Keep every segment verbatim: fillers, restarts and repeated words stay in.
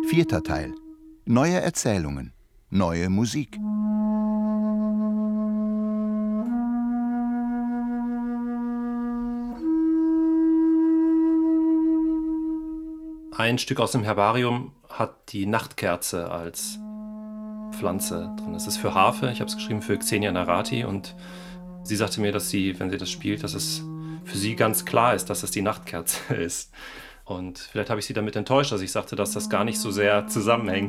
Vierter Teil. Neue Erzählungen. Neue Musik. Ein Stück aus dem Herbarium hat die Nachtkerze als Pflanze drin. Es ist für Harfe, ich habe es geschrieben für Xenia Narati, und sie sagte mir, dass sie, wenn sie das spielt, dass es für sie ganz klar ist, dass es die Nachtkerze ist. Und vielleicht habe ich sie damit enttäuscht, dass ich sagte, dass das gar nicht so sehr zusammenhängt.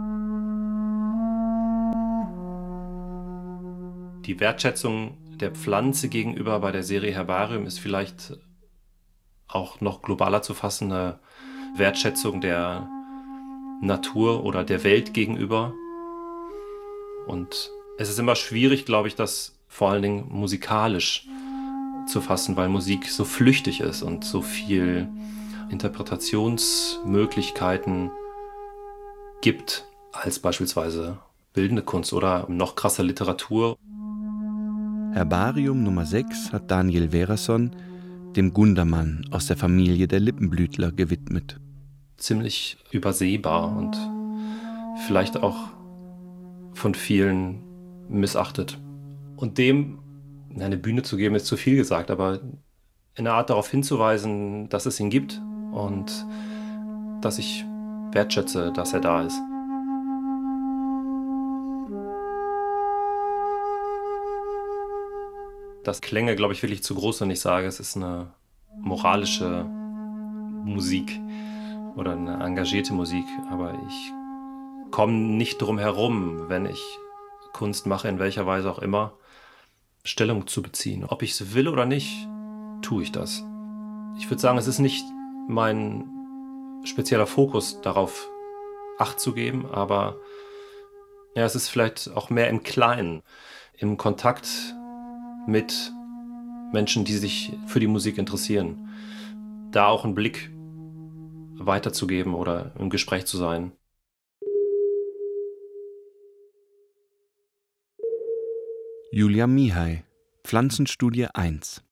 Die Wertschätzung der Pflanze gegenüber bei der Serie Herbarium ist vielleicht auch noch globaler zu fassen, eine Wertschätzung der Natur oder der Welt gegenüber. Und es ist immer schwierig, glaube ich, das vor allen Dingen musikalisch zu fassen, weil Musik so flüchtig ist und so viel Interpretationsmöglichkeiten gibt als beispielsweise bildende Kunst oder noch krasser Literatur. Herbarium Nummer sechs hat Daniel Verason dem Gundermann aus der Familie der Lippenblütler gewidmet. Ziemlich übersehbar und vielleicht auch von vielen missachtet. Und dem eine Bühne zu geben, ist zu viel gesagt, aber in einer Art darauf hinzuweisen, dass es ihn gibt und dass ich wertschätze, dass er da ist. Das klänge, glaube ich, wirklich zu groß, wenn ich sage, es ist eine moralische Musik oder eine engagierte Musik. Aber ich komme nicht drum herum, wenn ich Kunst mache, in welcher Weise auch immer, Stellung zu beziehen. Ob ich es will oder nicht, tue ich das. Ich würde sagen, es ist nicht mein spezieller Fokus, darauf Acht zu geben, aber ja, es ist vielleicht auch mehr im Kleinen, im Kontakt mit Menschen, die sich für die Musik interessieren, da auch einen Blick weiterzugeben oder im Gespräch zu sein. Julia Mihai, Pflanzenstudie eins.